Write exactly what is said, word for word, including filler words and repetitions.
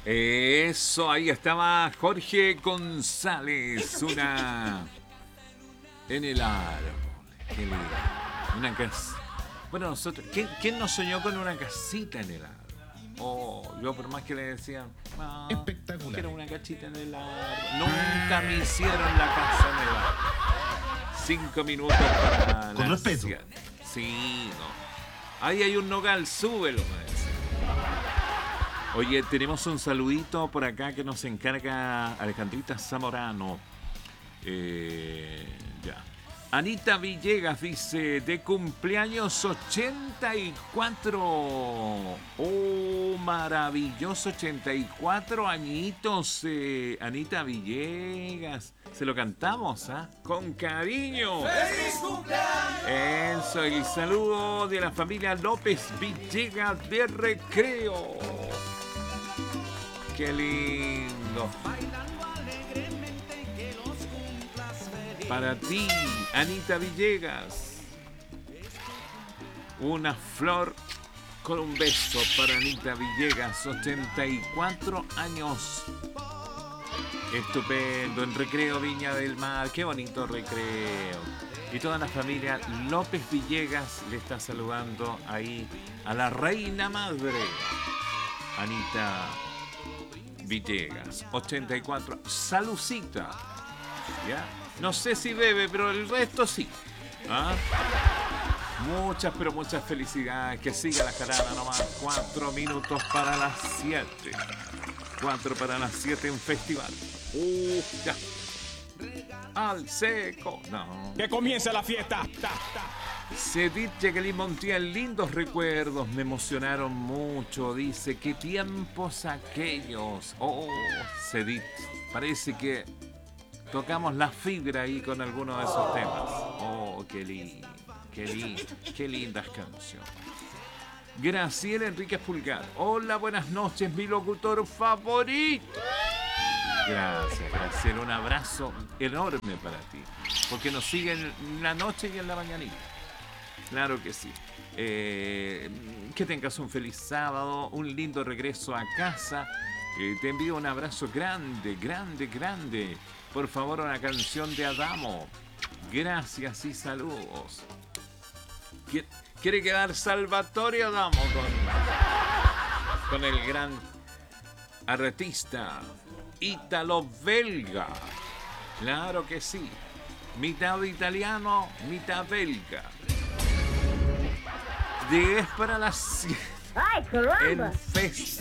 Eso, ahí estaba Jorge González, una en el árbol. Qué lindo. Una casa. Bueno, nosotros, ¿quién, quién nos soñó con una casita en el árbol? Oh, yo por más que le decían, ah, Espectacular. quiero una cachita en el árbol. Nunca me hicieron la casa en el árbol. Cinco minutos para Con las respeto. siete. Sí, no. Ahí hay un nogal, súbelo, me decía. Oye, tenemos un saludito por acá que nos encarga Alejandrita Zamorano. Eh, ya. Anita Villegas dice, de cumpleaños ochenta y cuatro. Oh, maravilloso, ochenta y cuatro añitos, eh, Anita Villegas. Se lo cantamos, ¿ah? Con cariño. ¡Feliz cumpleaños! Eso, el saludo de la familia López Villegas de Recreo. ¡Qué lindo! Para ti, Anita Villegas. Una flor con un beso para Anita Villegas, ochenta y cuatro años. Estupendo, en Recreo Viña del Mar. Qué bonito Recreo. Y toda la familia López Villegas le está saludando ahí a la reina madre, Anita Villegas, ochenta y cuatro. Salucita. ¿Ya? No sé si bebe, pero el resto sí. ¿Ah? Muchas, pero muchas felicidades. Que siga la jarana nomás. Cuatro minutos para las siete. Cuatro para las siete en festival. Uh, ya. Al seco. No. ¡Que comience la fiesta! Cedit Jacqueline Montiel, lindos recuerdos, me emocionaron mucho. Dice, qué tiempos aquellos. Oh, Cedit, parece que tocamos la fibra ahí con alguno de esos temas. Oh, qué lindo, qué lindo, qué lindas canciones. Graciela Enríquez Pulgar, hola, buenas noches, mi locutor favorito. Gracias, Graciela, un abrazo enorme para ti, porque nos siguen en la noche y en la mañanita. Claro que sí. Eh, que tengas un feliz sábado, un lindo regreso a casa. Eh, te envío un abrazo grande, grande, grande. Por favor, una canción de Adamo. Gracias y saludos. ¿Quiere quedar Salvatore Adamo con, con el gran artista ítalo-belga? Claro que sí. Mitad italiano, mitad belga. diez para las siete. ¡Ay, caramba! En Festival.